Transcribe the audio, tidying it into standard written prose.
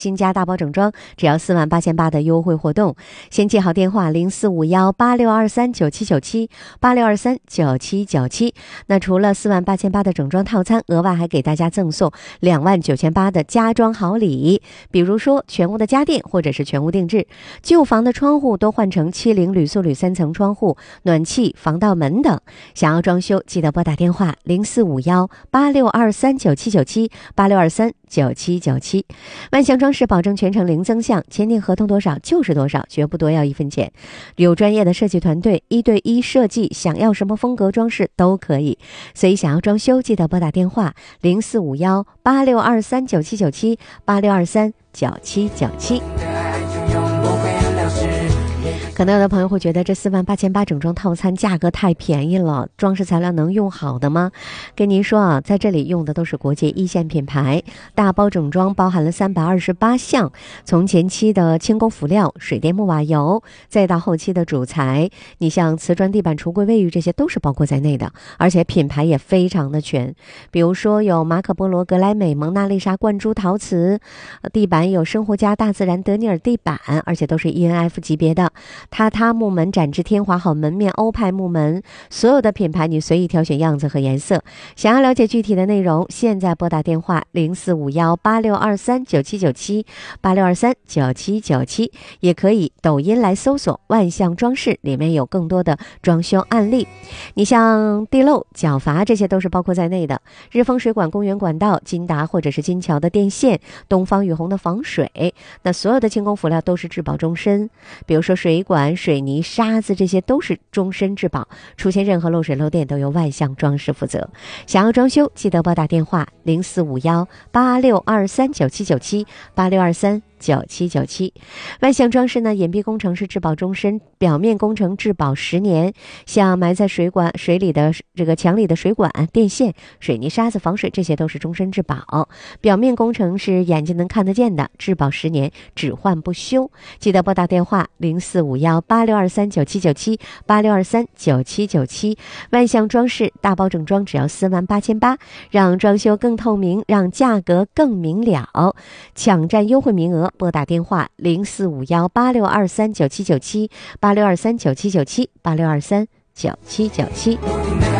新家大包整装只要48800的优惠活动，先记好电话04518623979786239797。那除了48800的整装套餐，额外还给大家赠送29800的家装好礼，比如说全屋的家电或者是全屋定制，旧房的窗户都换成70铝塑铝3层窗户、暖气、防盗门等。想要装修，记得拨打电话04518623979786239797。万象装饰保证全程零增项，签订合同多少就是多少，绝不多要1分钱。有专业的设计团队，1对1设计，想要什么风格装饰都可以。所以想要装修，记得拨打电话04518623979786239797。可能有的朋友会觉得这48800整装套餐价格太便宜了，装饰材料能用好的吗？跟您说啊，在这里用的都是国际1线品牌，大包整装包含了328项，从前期的轻工辅料、水电木瓦油，再到后期的主材，你像瓷砖、地板、橱柜、卫浴，这些都是包括在内的，而且品牌也非常的全。比如说有马可波罗、格莱美、蒙娜丽莎、冠珠陶瓷，地板有生活家、大自然、德尼尔地板，而且都是 ENF 级别的。榻榻木门、展翅天华好门面、欧派木门，所有的品牌你随意挑选样子和颜色。想要了解具体的内容，现在拨打电话04518623979786239797，也可以抖音来搜索万象装饰，里面有更多的装修案例。你像地漏、角阀，这些都是包括在内的。日丰水管、公园管道、金达或者是金桥的电线、东方雨虹的防水，那所有的轻工辅料都是质保终身。比如说水管、水泥、沙子，这些都是终身质保，出现任何漏水漏电都由万象装饰负责。想要装修，记得拨打电话04518623979786239797。万象装饰呢，掩蔽工程是质保终身，表面工程质保10年，像埋在水里的这个墙里的水管、电线、水泥、沙子、防水，这些都是终身质保。表面工程是眼睛能看得见的，质保10年，只换不修。记得拨打电话04518623979786239797。万象装饰大包整装只要48800，让装修更透明，让价格更明了。抢占优惠名额，拨打电话0451862397978623979786239797。